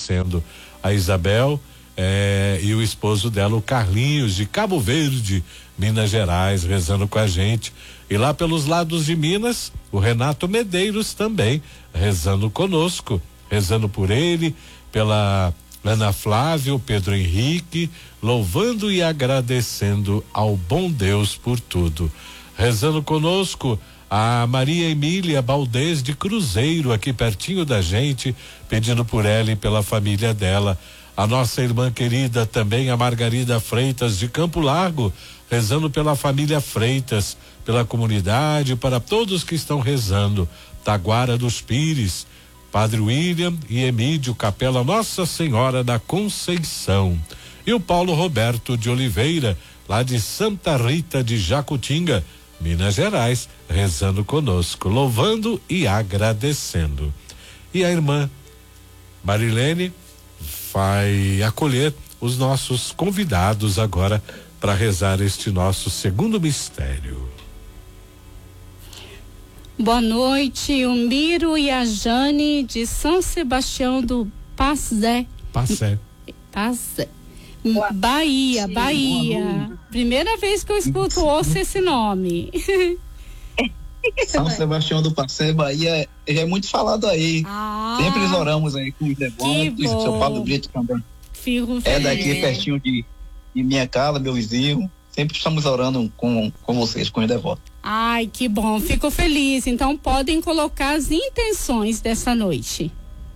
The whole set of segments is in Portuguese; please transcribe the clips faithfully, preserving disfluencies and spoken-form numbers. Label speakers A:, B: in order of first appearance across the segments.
A: agradecendo a Isabel eh, e o esposo dela, o Carlinhos, de Cabo Verde, Minas Gerais, rezando com a gente. E lá pelos lados de Minas, o Renato Medeiros também rezando conosco, rezando por ele, pela Ana Flávia, o Pedro Henrique, louvando e agradecendo ao bom Deus por tudo. Rezando conosco a Maria Emília Baldez de Cruzeiro, aqui pertinho da gente, pedindo por ela e pela família dela. A nossa irmã querida também, a Margarida Freitas de Campo Largo, rezando pela família Freitas, pela comunidade, para todos que estão rezando. Taguara dos Pires, Padre William e Emídio Capela Nossa Senhora da Conceição. E o Paulo Roberto de Oliveira, lá de Santa Rita de Jacutinga, Minas Gerais, rezando conosco, louvando e agradecendo. E a irmã Marilene vai acolher os nossos convidados agora para rezar este nosso segundo mistério.
B: Boa noite, o Miro e a Jane de São Sebastião do Passé.
A: Passé.
B: Passé. Bahia, Bahia. Primeira vez que eu escuto, ouço esse nome.
C: São Sebastião do Passé, Bahia, já é muito falado aí. Ah, sempre nós oramos aí com os devotos, o seu Paulo Brito também.
B: Fico
C: é daqui pertinho de, de minha casa, meu vizinho. Sempre estamos orando com, com vocês, com os devotos.
B: Ai, que bom, fico feliz. Então podem colocar as intenções dessa noite.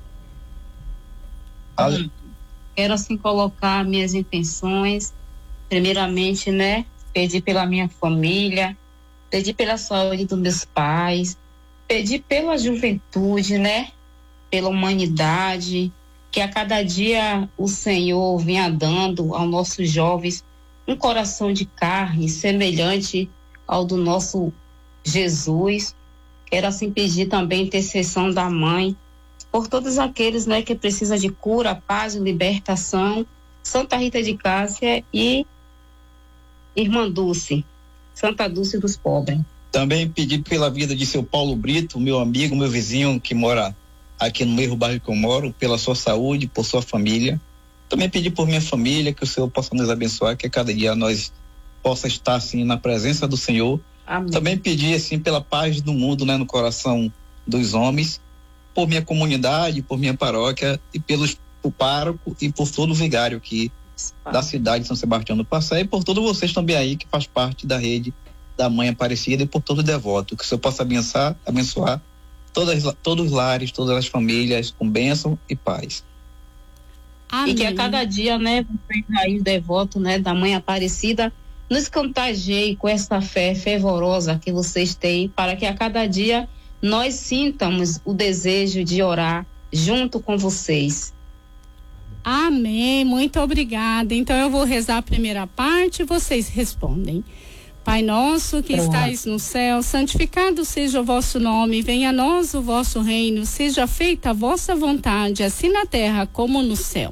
D: Hum, quero assim colocar minhas intenções. Primeiramente, né, pedir pela minha família, pedir pela saúde dos meus pais, pedir pela juventude, né, pela humanidade, que a cada dia o Senhor venha dando aos nossos jovens um coração de carne semelhante ao do nosso Jesus. Quero assim pedir também intercessão da mãe por todos aqueles, né, que precisam de cura, paz e libertação. Santa Rita de Cássia e Irmã Dulce, Santa Dulce dos Pobres.
C: Também pedir pela vida de seu Paulo Brito, meu amigo, meu vizinho que mora aqui no mesmo bairro que eu moro, pela sua saúde, por sua família. Também pedir por minha família, que o Senhor possa nos abençoar, que a cada dia nós possa estar assim na presença do Senhor. Amém. Também pedir assim pela paz do mundo, né, no coração dos homens, por minha comunidade, por minha paróquia e pelos por pároco e por todo o vigário aqui ah. da cidade de São Sebastião do Passé, e por todos vocês também aí que faz parte da rede da Mãe Aparecida, e por todo devoto, que o Senhor possa abençoar, abençoar todas, todos os lares, todas as famílias com bênção e paz.
D: Amém. E que a cada dia, né, vocês aí, devoto, né, da Mãe Aparecida, nos contagie com essa fé fervorosa que vocês têm, para que a cada dia nós sintamos o desejo de orar junto com vocês.
B: Amém, muito obrigada. Então eu vou rezar a primeira parte e vocês respondem. Pai nosso que estais no céu, santificado seja o vosso nome, venha a nós o vosso reino, seja feita a vossa vontade, assim na terra como no céu.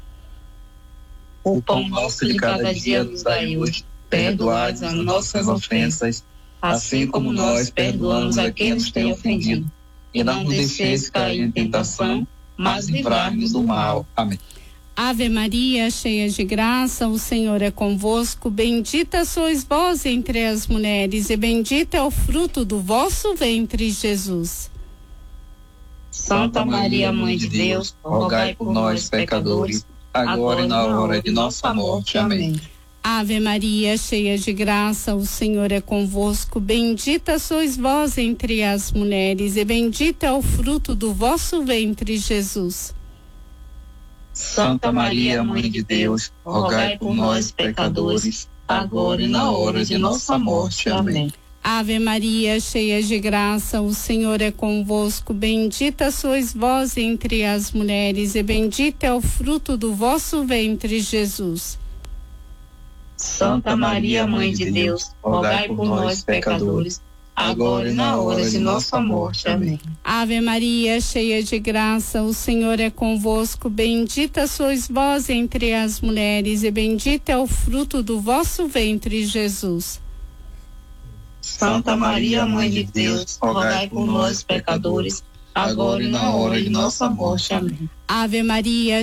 C: O pão nosso de cada dia nos dai hoje, perdoai as nossas ofensas, assim como nós perdoamos a quem nos tem ofendido. E não nos deixeis cair em tentação, mas livrai-nos do mal. Amém.
B: Ave Maria, cheia de graça, o Senhor é convosco, bendita sois vós entre as mulheres, e bendito é o fruto do vosso ventre, Jesus.
D: Santa Maria, Mãe de Deus, rogai por nós, pecadores, agora e na hora de nossa morte. Amém.
B: Ave Maria, cheia de graça, o Senhor é convosco, bendita sois vós entre as mulheres, e bendito é o fruto do vosso ventre, Jesus.
D: Santa Maria, Mãe de Deus, rogai por nós, pecadores, agora e na hora de nossa morte. Amém.
B: Ave Maria, cheia de graça, o Senhor é convosco, bendita sois vós entre as mulheres, e bendito é o fruto do vosso ventre, Jesus.
D: Santa Maria, Mãe de Deus, rogai por nós, pecadores, agora e na hora de nossa morte. Amém.
B: Ave Maria, cheia de graça, o Senhor é convosco, bendita sois vós entre as mulheres, e bendito é o fruto do vosso ventre, Jesus.
D: Santa Maria, Mãe de Deus, rogai por nós, pecadores, agora e na hora de nossa morte. Amém.
B: Ave Maria,